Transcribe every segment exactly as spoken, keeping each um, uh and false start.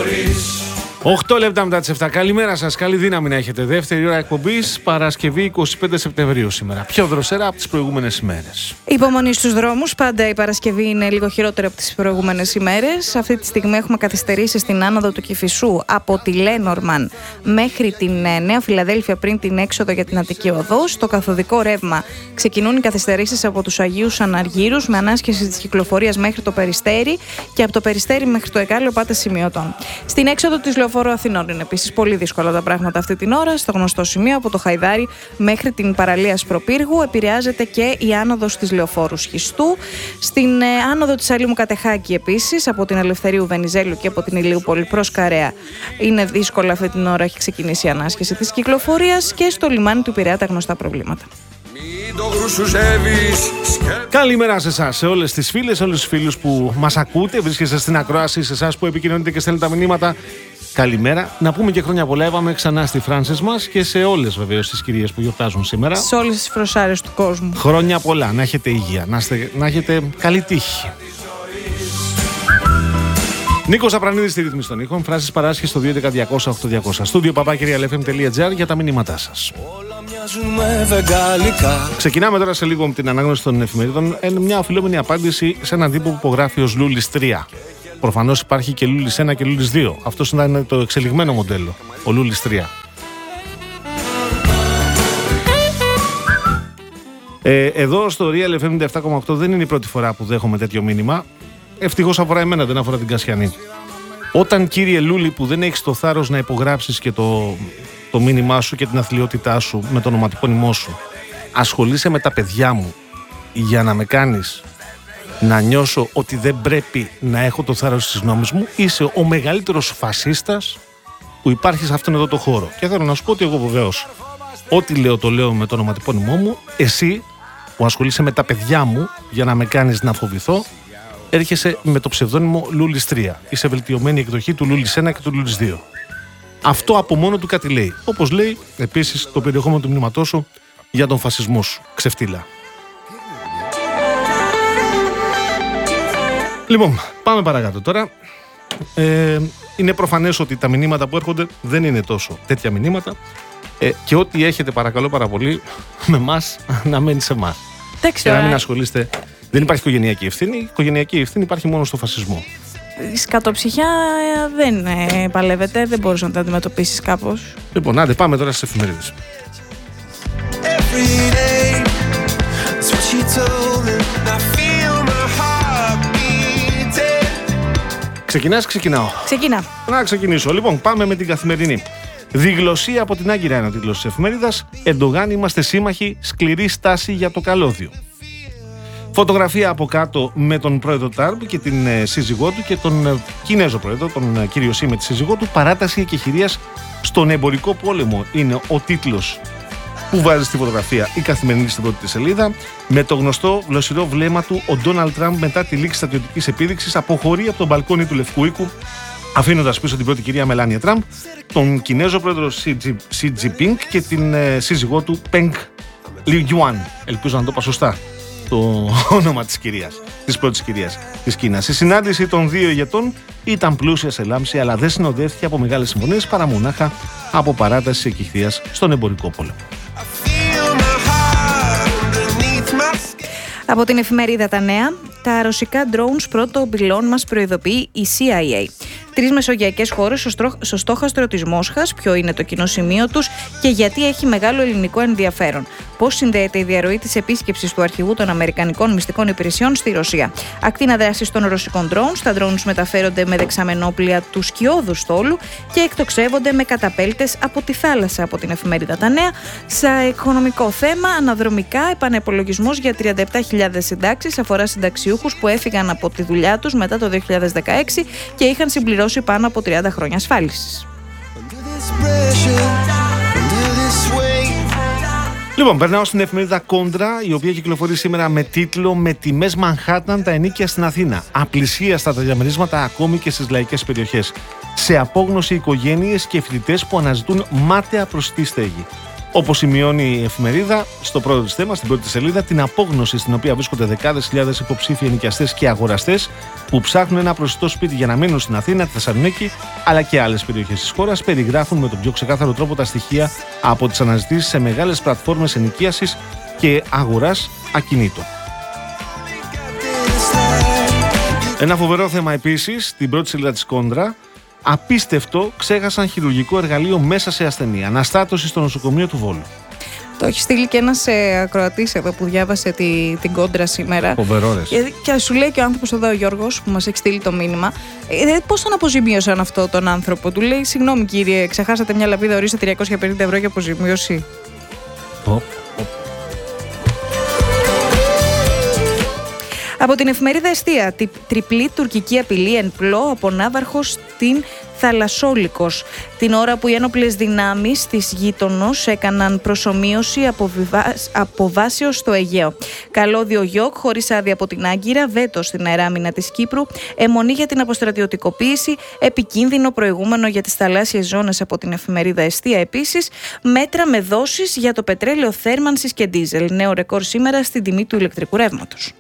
οκτώ λεπτά μετά τις επτά. Καλημέρα σας, καλή δύναμη να έχετε. Δεύτερη ώρα εκπομπής, Παρασκευή είκοσι πέντε Σεπτεμβρίου σήμερα. Πιο δροσερά από τις προηγούμενες ημέρες. Υπομονή στους δρόμους. Πάντα η Παρασκευή είναι λίγο χειρότερη από τις προηγούμενες ημέρες. Αυτή τη στιγμή έχουμε καθυστερήσει στην άνοδο του Κηφισού από τη Λένορμαν μέχρι την Νέα Φιλαδέλφια πριν την έξοδο για την Αττική Οδό. Στο καθοδικό ρεύμα ξεκινούν οι καθυστερήσεις από τους Αγίους Αναργύρους με ανάσχεση της κυκλοφορίας μέχρι το Περιστέρι και από το Περιστέρι μέχρι το Εκάλεο πάτε σημειωτών. Στην έξοδο της Λεωφόρου Αθηνών είναι επίσης πολύ δύσκολα τα πράγματα αυτή την ώρα. Στο γνωστό σημείο από το Χαϊδάρι μέχρι την παραλία Σπροπύργου επηρεάζεται και η άνοδος της Λεωφόρου Σχιστού. Στην ε, άνοδο της Αλήμου Κατεχάκη επίσης από την Ελευθερίου Βενιζέλου και από την Ηλιούπολη προς Καρέα είναι δύσκολα αυτή την ώρα. Έχει ξεκινήσει η ανάσχεση της κυκλοφορίας και στο λιμάνι του Πειραιά τα γνωστά προβλήματα. Καλημέρα σε εσάς, σε όλες τις φίλες, όλους τους φίλους που μας ακούτε. Βρίσκεστε στην ακρόαση, σε εσάς που επικοινωνείτε και στέλνετε τα μηνύματα. Καλημέρα. Να πούμε και χρόνια πολλά. Έβαμε ξανά στη Φράνσις μας και σε όλες βεβαίως τις κυρίες που γιορτάζουν σήμερα. Σε όλες τις φροσάρες του κόσμου. Χρόνια πολλά. Να έχετε υγεία. Να, είστε, να έχετε καλή τύχη. Νίκος Απρανίδης στη ρύθμιση των ήχων. Φράσεις παράσχει στο δύο έντεκα διακόσια οκτώ διακόσια. Στούντιο παπάκυρια ελ εφ εμ τελεία τζι άρ για τα μηνύματά σας. Ξεκινάμε τώρα σε λίγο με την ανάγνωση των εφημερίδων. Είναι μια οφειλόμενη απάντηση σε έναν τύπο που υπογράφει ως Λούλης τρία. Προφανώς υπάρχει και Λούλης ένα και Λούλης δύο. Αυτό είναι το εξελιγμένο μοντέλο, ο Λούλης τρία. Ε, εδώ στο Real εφ εμ ενενήντα επτά κόμμα οκτώ δεν είναι η πρώτη φορά που δέχομαι τέτοιο μήνυμα. Ευτυχώς αφορά εμένα, δεν αφορά την Κασιανή. Όταν, κύριε Λούλη, που δεν έχεις το θάρρος να υπογράψεις και το, το μήνυμά σου και την αθλειότητά σου με το ονοματεπώνυμό σου, ασχολείσαι με τα παιδιά μου για να με κάνεις να νιώσω ότι δεν πρέπει να έχω το θάρρος της γνώμης μου, είσαι ο μεγαλύτερος φασίστας που υπάρχει σε αυτόν εδώ το χώρο. Και θέλω να σου πω ότι εγώ βεβαίως ό,τι λέω το λέω με το ονοματεπώνυμό μου. Εσύ που ασχολείσαι με τα παιδιά μου για να με κάνεις να φοβηθώ, έρχεσαι με το ψευδόνυμο Λούλης τρία. Είσαι βελτιωμένη εκδοχή του Λούλης ένα και του Λούλης δύο. Αυτό από μόνο του κάτι λέει. Όπως λέει επίσης το περιεχόμενο του μηνύματός σου για τον φασισμό σου. Ξεφτύλα. Λοιπόν, πάμε παρακάτω τώρα. Ε, είναι προφανές ότι τα μηνύματα που έρχονται δεν είναι τόσο τέτοια μηνύματα. Ε, και ό,τι έχετε, παρακαλώ πάρα πολύ, με εμάς να μένει σε εμάς. Και να μην ασχολείστε. Δεν υπάρχει οικογενειακή ευθύνη. Η οικογενειακή ευθύνη υπάρχει μόνο στο φασισμό. Η σκατοψυχιά δεν ε, παλεύεται, δεν μπορείς να τα αντιμετωπίσεις κάπως. Λοιπόν, άντε, πάμε τώρα στις εφημερίδες. Ξεκινάς, ξεκινάω. Ξεκινά. Να ξεκινήσω. Λοιπόν, πάμε με την Καθημερινή. Διγλωσία από την Άγκυρα είναι ο τίτλος της εφημερίδας. Ερντογάν, είμαστε σύμμαχοι, σκληρή στάση για το καλώδιο. Φωτογραφία από κάτω με τον πρόεδρο Τραμπ και την ε, σύζυγό του και τον ε, Κινέζο πρόεδρο, τον ε, κύριο Σι με τη σύζυγό του. Παράταση εκεχηρίας στον εμπορικό πόλεμο είναι ο τίτλος που βάζει στη φωτογραφία η Καθημερινή στην πρώτη της σελίδα. Με το γνωστό γλωσσιρό βλέμμα του, ο Ντόναλντ Τραμπ μετά τη λήξη στρατιωτικής επίδειξης αποχωρεί από τον μπαλκόνι του Λευκού Οίκου, αφήνοντας πίσω την πρώτη κυρία Μελάνια Τραμπ, τον Κινέζο πρόεδρο Σι Τζινπίνγκ και την ε, σύζυγό του Πενγκ Λιουάν. Ελπίζω να το είπα σωστά το όνομα της κυρίας, της πρώτης κυρίας της Κίνας. Η συνάντηση των δύο ηγετών ήταν πλούσια σε λάμψη, αλλά δεν συνοδεύτηκε από μεγάλες συμφωνίες παρά μονάχα από παράταση εκεχηρίας στον εμπορικό πόλεμο. Από την εφημερίδα Τα Νέα, τα ρωσικά drones πρώτο πυλών μας προειδοποιεί η σι άι έι. Τρεις μεσογειακές χώρες στο στόχαστρο της Μόσχας, ποιο είναι το κοινό σημείο τους και γιατί έχει μεγάλο ελληνικό ενδιαφέρον. Πώς συνδέεται η διαρροή της επίσκεψης του αρχηγού των Αμερικανικών μυστικών υπηρεσιών στη Ρωσία. Ακτίνα δράσης των ρωσικών drones. Τα drones μεταφέρονται με δεξαμενόπλια του σκιώδου στόλου και εκτοξεύονται με καταπέλτες από τη θάλασσα. Από την εφημερίδα Τα Νέα, σε οικονομικό θέμα, αναδρομικά επανεπολογισμός για τριάντα επτά χιλιάδες συντάξεις αφορά συνταξιούχους που έφυγαν από τη δουλειά τους μετά το δύο χιλιάδες δεκαέξι και είχαν συμπληρώσει πάνω από τριάντα χρόνια ασφάλισης. Λοιπόν, περνάω στην εφημερίδα Κόντρα, η οποία κυκλοφορεί σήμερα με τίτλο «Με τιμές Μανχάταν τα ενοίκια στην Αθήνα. Απλησίαστα τα διαμερίσματα ακόμη και στις λαϊκές περιοχές. Σε απόγνωση οικογένειες και φοιτητές που αναζητούν μάταια προσιτή στέγη». Όπως σημειώνει η εφημερίδα, στο πρώτο της θέμα, στην πρώτη της σελίδα, την απόγνωση στην οποία βρίσκονται δεκάδες χιλιάδες υποψήφοι ενοικιαστές και αγοραστές που ψάχνουν ένα προσιτό σπίτι για να μείνουν στην Αθήνα, τη Θεσσαλονίκη αλλά και άλλες περιοχές της χώρας, περιγράφουν με τον πιο ξεκάθαρο τρόπο τα στοιχεία από τις αναζητήσεις σε μεγάλες πλατφόρμες ενοικίασης και αγοράς ακινήτων. Ένα φοβερό θέμα επίσης, στην πρώτη σελίδα της Κόντρα. Απίστευτο, ξέχασαν χειρουργικό εργαλείο μέσα σε ασθενή. Αναστάτωση στο νοσοκομείο του Βόλου. Το έχει στείλει και ένας ε, ακροατής εδώ που διάβασε τη, την Κόντρα σήμερα. Φοβερό, ρε. Και, και σου λέει και ο άνθρωπος εδώ, ο Γιώργος, που μας έχει στείλει το μήνυμα, ε, πώς τον αποζημίωσαν αυτό τον άνθρωπο. Του λέει, συγγνώμη κύριε, ξεχάσατε μια λαπίδα, ορίστε τριακόσια πενήντα ευρώ για αποζημίωση. Oh. Από την εφημερίδα Εστία, τη τριπλή τουρκική απειλή εν πλώ από ναύαρχο στην Θαλασσόλικος. Την ώρα που οι ένοπλες δυνάμεις της γείτονος έκαναν προσομοίωση αποβάσεως στο Αιγαίο. Καλώδιο Γιόκ χωρίς άδεια από την Άγκυρα, βέτο στην αεράμινα της Κύπρου, αιμονή για την αποστρατιωτικοποίηση, επικίνδυνο προηγούμενο για τις θαλάσσιες ζώνες από την εφημερίδα Εστία επίσης, μέτρα με δόσεις για το πετρέλαιο θέρμανσης και ντίζελ. Νέο ρεκόρ σήμερα στην τιμή του ηλεκτρικού ρεύματος.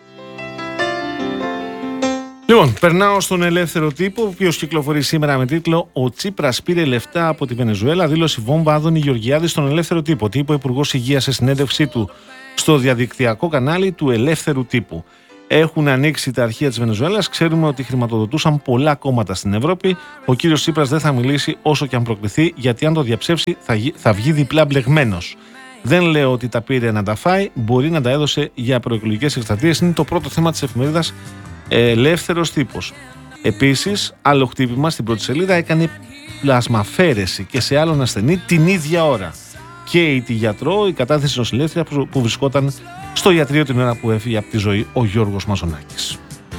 Λοιπόν, περνάω στον Ελεύθερο Τύπο, ο οποίος κυκλοφορεί σήμερα με τίτλο «Ο Τσίπρας πήρε λεφτά από τη Βενεζουέλα», δήλωση βόμβα Άδωνη Γεωργιάδη στον Ελεύθερο Τύπο. Τι είπε ο Υπουργός Υγείας σε συνέντευξή του στο διαδικτυακό κανάλι του Ελεύθερου Τύπου. Έχουν ανοίξει τα αρχεία της Βενεζουέλας, ξέρουμε ότι χρηματοδοτούσαν πολλά κόμματα στην Ευρώπη. Ο κύριος Τσίπρας δεν θα μιλήσει όσο και αν προκληθεί, γιατί αν το διαψεύσει θα, θα βγει διπλά μπλεγμένος. Δεν λέω ότι τα πήρε να τα φάει, μπορεί να τα έδωσε για προεκλογικές εκστρατείες. Είναι το πρώτο θέμα της εφημερίδας Ελεύθερος Τύπος. Επίσης, άλλο χτύπημα στην πρώτη σελίδα, έκανε πλασμαφέρεση και σε άλλον ασθενή την ίδια ώρα. Και η τη γιατρό, η κατάθεση νοσηλεύτρια που βρισκόταν στο ιατρείο την ώρα που έφυγε από τη ζωή ο Γιώργος Μαζονάκης.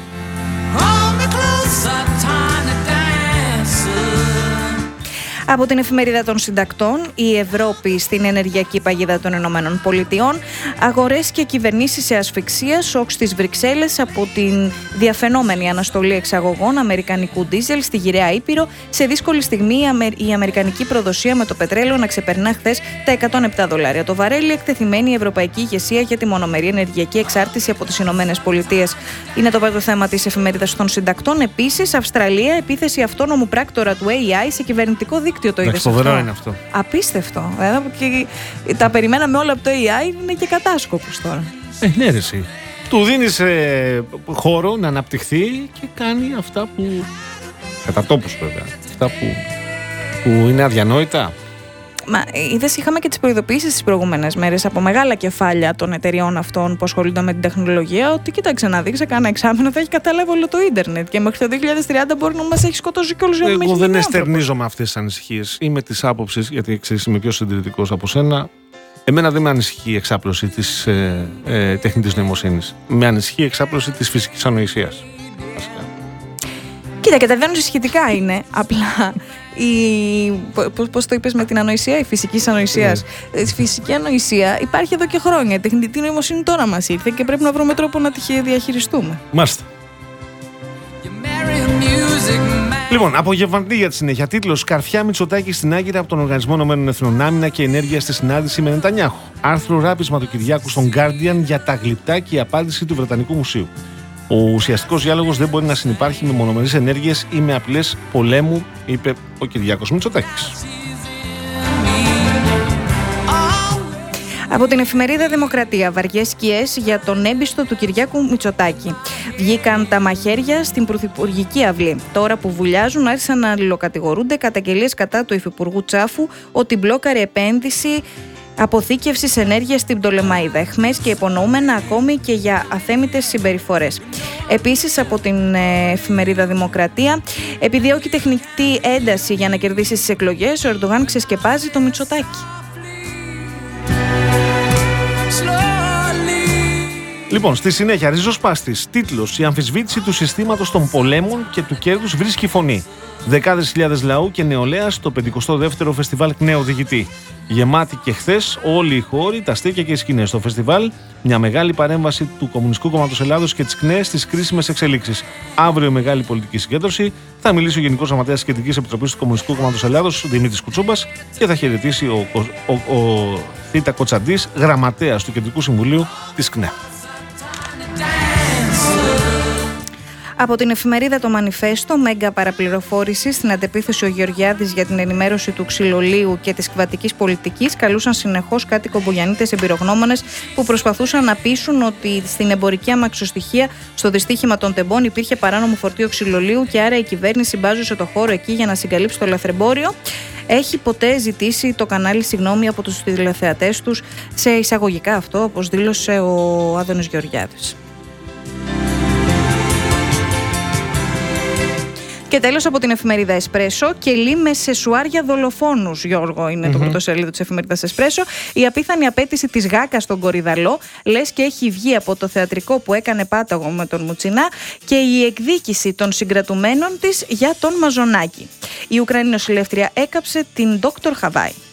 Από την εφημερίδα των συντακτών, η Ευρώπη στην ενεργειακή παγίδα των Ηνωμένων Πολιτειών, αγορές και κυβερνήσεις σε ασφυξία, σοκ στις Βρυξέλλες από την διαφαινόμενη αναστολή εξαγωγών αμερικανικού ντίζελ στη γυραιά Ήπειρο. Σε δύσκολη στιγμή η αμερικανική προδοσία με το πετρέλαιο να ξεπερνά χθες τα εκατόν επτά δολάρια το βαρέλι, εκτεθειμένη η ευρωπαϊκή ηγεσία για τη μονομερή ενεργειακή εξάρτηση από τις Ηνωμένες Πολιτείες. Είναι το πρώτο θέμα της εφημερίδας των συντακτών. Επίσης, Αυστραλία, επίθεση αυτόνομου πράκτορα του έι άι σε κυβερνητικό δίκτυο. Το είδες φοβερό αυτό? Είναι αυτό. Απίστευτο. Και τα περιμέναμε όλα από το έι άι, είναι και κατάσκοπος τώρα. Ε, ναι, ρε, εσύ. Του δίνεις ε, χώρο να αναπτυχθεί και κάνει αυτά που. Κατά τόπους, βέβαια. Αυτά που, που είναι αδιανόητα. Μα είδες, είχαμε και τις προειδοποιήσεις τις προηγούμενες μέρες από μεγάλα κεφάλια των εταιριών αυτών που ασχολούνται με την τεχνολογία, ότι κοίταξε να δείξει, κάνα εξάμηνο θα έχει καταλάβει όλο το ίντερνετ και μέχρι το δύο χιλιάδες τριάντα μπορεί να μας έχει σκοτώσει κιόλας. Εγώ δεν εστερνίζομαι αυτές τις ανησυχίες. Είμαι της άποψης, γιατί ξέρεις, είμαι πιο συντηρητικός από σένα. Εμένα δεν με ανησυχεί η εξάπλωση της ε, ε, τεχνητής νοημοσύνης. Με ανησυχεί η εξάπλωση της φυσικής ανοησίας. Κοίτα, καταβαίνουν σχετικά είναι. Απλά η. Πώς το είπες με την ανοησία, η φυσική ανοησία. Yeah. Η φυσική ανοησία υπάρχει εδώ και χρόνια. Η τεχνητή νοημοσύνη τώρα μας ήρθε και πρέπει να βρούμε τρόπο να τη διαχειριστούμε. Μάλιστα. Λοιπόν, απογευματινή για τη συνέχεια. Τίτλος: Καρφιά Μητσοτάκη στην Άγκυρα από τον Οργανισμό Ηνωμένων Εθνών. Άμυνα και ενέργεια στη συνάντηση με Νετανιάχου. Άρθρο ράπισμα του Κυριάκου στον Guardian για τα γλυπτά και η απάντηση του Βρετανικού Μουσείου. Ο ουσιαστικός διάλογος δεν μπορεί να συνυπάρχει με μονομερείς ενέργειες ή με απειλές πολέμου, είπε ο Κυριάκος Μητσοτάκης. Από την εφημερίδα Δημοκρατία, βαριές σκιές για τον έμπιστο του Κυριάκου Μητσοτάκη. Βγήκαν τα μαχαίρια στην πρωθυπουργική αυλή. Τώρα που βουλιάζουν, άρχισαν να αλληλοκατηγορούνται καταγγελίες κατά του υφυπουργού Τσάφου ότι μπλόκαρε επένδυση αποθήκευσης ενέργειας στην Πτολεμαΐδα, εχμές και υπονοούμενα ακόμη και για αθέμητες συμπεριφορές. Επίσης, από την εφημερίδα Δημοκρατία, επιδιώκει τεχνητή ένταση για να κερδίσει στις εκλογές, ο Ερντογάν ξεσκεπάζει το Μητσοτάκη. Λοιπόν, στη συνέχεια, ριζοσπάστης, τίτλος: Η αμφισβήτηση του συστήματος των πολέμων και του κέρδους βρίσκει φωνή. Δεκάδες χιλιάδες λαού και νεολαία στο πενηκοστό δεύτερο Φεστιβάλ Κνέοδηγητή. Γεμάτη και χθες όλοι οι χώροι, τα στέκια και οι σκηνές στο φεστιβάλ. Μια μεγάλη παρέμβαση του Κομμουνιστικού Κόμματος Ελλάδος και της ΚΝΕ στις κρίσιμες εξελίξεις. Αύριο μεγάλη πολιτική συγκέντρωση. Θα μιλήσει ο Γενικός Γραμματέας της Κεντρικής Επιτροπής του Κομμουνιστικού Κόμματος Ελλάδος, Δημήτρης Κουτσούμπας, και θα χαιρετήσει ο, ο, ο, ο Θήτα Κοτσαντής, γραμματέας του Κεντρικού Συμβουλίου της ΚΝΕ. Από την εφημερίδα Το Μανιφέστο, μέγα παραπληροφόρηση στην αντεπίθεση ο Γεωργιάδης για την ενημέρωση του ξυλολείου και της κβατικής πολιτικής. Καλούσαν συνεχώς κάτι κομπογιανίτες εμπειρογνώμονες που προσπαθούσαν να πείσουν ότι στην εμπορική αμαξοστοιχεία στο δυστύχημα των τεμπών υπήρχε παράνομο φορτίο ξυλολείου και άρα η κυβέρνηση μπάζωσε το χώρο εκεί για να συγκαλύψει το λαθρεμπόριο. Έχει ποτέ ζητήσει το κανάλι συγγνώμη από τους τηλεθεατές τους σε εισαγωγικά αυτό, όπως δήλωσε ο Άδωνης Γεωργιάδης. Και τέλος από την εφημερίδα Εσπρέσο, κελί με σεσουάρια δολοφόνους, Γιώργο, είναι mm-hmm. το πρωτοσέλιδο της εφημερίδας Εσπρέσο. Η απίθανη απέτηση της Γάκας στον Κορυδαλό, λες και έχει βγει από το θεατρικό που έκανε πάταγο με τον Μουτσινά, και η εκδίκηση των συγκρατουμένων της για τον Μαζονάκη. Η Ουκρανή νοσηλεύτρια έκαψε την Δόκτωρ Χαβάη.